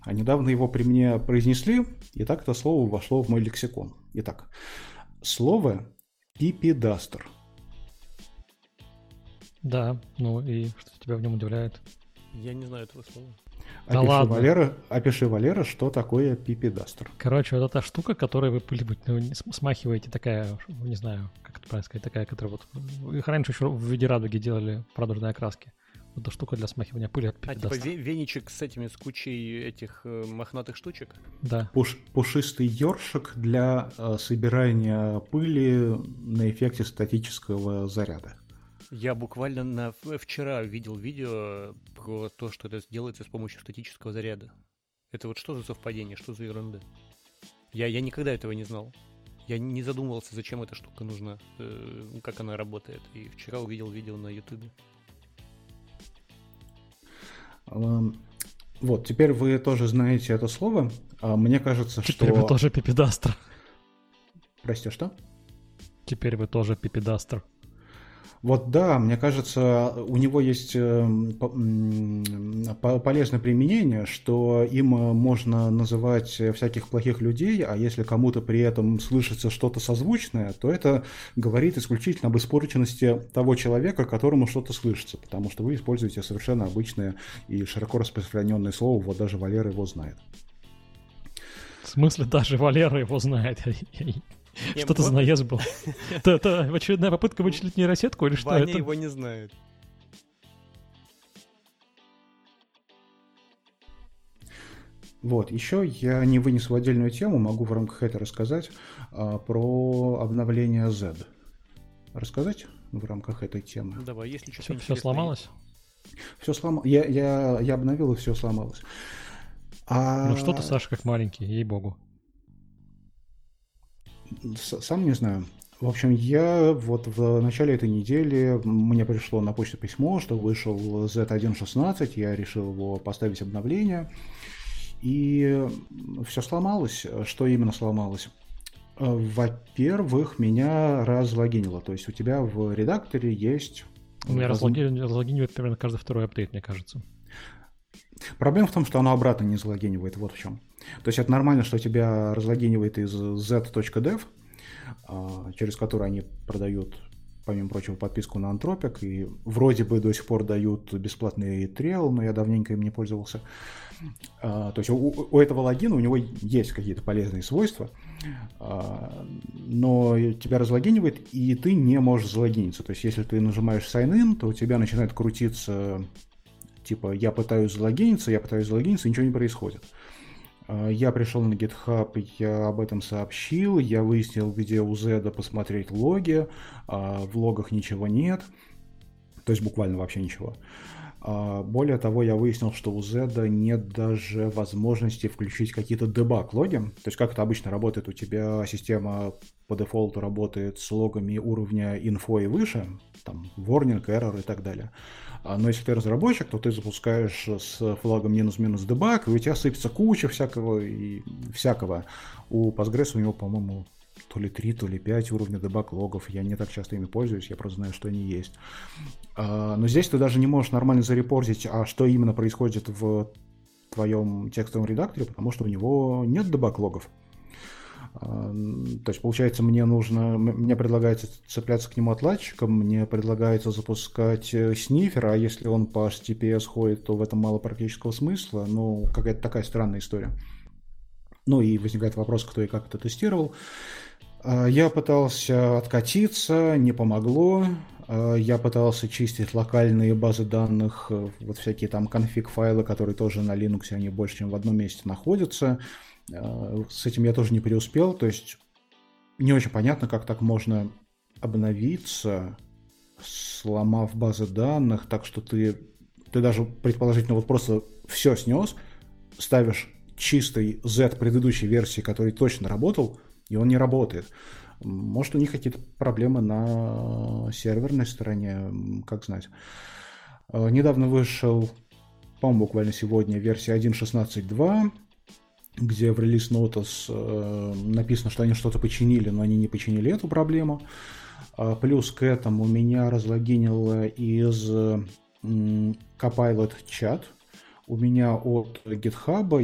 а недавно его при мне произнесли, и так это слово вошло в мой лексикон. Итак, слово «пипедастер». Да, ну и что тебя в нем удивляет? Я не знаю этого слова. Да ладно. Опиши, Валера, что такое пипедастер. Короче, вот эта штука, которой вы пыль-быть смахиваете, такая, не знаю, как это правильно сказать, такая, которая вот... Их раньше еще в виде радуги делали радужные окраски. Вот эта штука для смахивания пыли от пипедастера. Типа веничек с этими, с кучей этих мохнатых штучек? Да. Пушистый ёршик для собирания пыли на эффекте статического заряда. Я буквально вчера видел видео про то, что это делается с помощью статического заряда. Это вот что за совпадение, что за ерунда? Я никогда этого не знал. Я не задумывался, зачем эта штука нужна, как она работает. И вчера увидел видео на Ютубе. Вот, теперь вы тоже знаете это слово. Мне кажется, Теперь вы тоже пипедастер. Прости, что? Теперь вы тоже пипедастер. Вот да, мне кажется, у него есть полезное применение, что им можно называть всяких плохих людей, а если кому-то при этом слышится что-то созвучное, то это говорит исключительно об испорченности того человека, которому что-то слышится, потому что вы используете совершенно обычное и широко распространенное слово, вот даже Валера его знает. В смысле, даже Валера его знает? Что-то за наезд был. Это очередная попытка вычислить нейросетку или что это? Ваня его не знает. Вот, еще я не вынес в отдельную тему, могу в рамках этого рассказать про обновление Z. Рассказать в рамках этой темы? Давай, если что-то Все сломалось? Все сломалось. Я обновил, и все сломалось. Ну что ты, Саша, как маленький, ей-богу. Сам не знаю. В общем, я вот в начале этой недели, мне пришло на почту письмо, что вышел Z1.16, я решил его поставить обновление, и все сломалось. Что именно сломалось? Во-первых, меня разлогинило, то есть у тебя в редакторе есть... У меня разлогинивает примерно каждый второй апдейт, мне кажется. Проблема в том, что оно обратно не залогинивает, вот в чем. То есть это нормально, что тебя разлогинивает из z.dev, через который они продают, помимо прочего, подписку на Anthropic, и вроде бы до сих пор дают бесплатный трейл, но я давненько им не пользовался. То есть у этого логина у него есть какие-то полезные свойства, но тебя разлогинивает, и ты не можешь залогиниться. То есть если ты нажимаешь sign in, то у тебя начинает крутиться... Типа, я пытаюсь залогиниться, и ничего не происходит. Я пришел на GitHub, я об этом сообщил, я выяснил, где у Zed посмотреть логи, в логах ничего нет, то есть буквально вообще ничего. Более того, я выяснил, что у Zed нет даже возможности включить какие-то дебаг-логи. То есть как это обычно работает, у тебя система по дефолту работает с логами уровня info и выше, там warning, error и так далее. Но если ты разработчик, то ты запускаешь с флагом минус-минус дебаг, и у тебя сыпется куча всякого. У Postgres у него, по-моему, то ли 3, то ли 5 уровня дебаг-логов. Я не так часто ими пользуюсь, я просто знаю, что они есть. Но здесь ты даже не можешь нормально зарепортить, что именно происходит в твоем текстовом редакторе, потому что у него нет дебаг-логов. То есть, получается, мне предлагается цепляться к нему отладчиком, мне предлагается запускать снифер, а если он по HTTPS ходит, то в этом мало практического смысла. Ну, какая-то такая странная история. Ну, и возникает вопрос, кто и как это тестировал. Я пытался откатиться, не помогло. Я пытался чистить локальные базы данных, вот всякие там конфиг-файлы, которые тоже на Linux, они больше, чем в одном месте находятся. С этим я тоже не преуспел, то есть не очень понятно, как так можно обновиться, сломав базы данных, так что ты даже предположительно вот просто все снес, ставишь чистый Z предыдущей версии, который точно работал, и он не работает. Может, у них какие-то проблемы на серверной стороне, как знать. Недавно вышел, по-моему, буквально сегодня, версия 1.16.2, где в Release Notice написано, что они что-то починили, но они не починили эту проблему. Плюс к этому меня разлогинило из Copilot чат. У меня от GitHub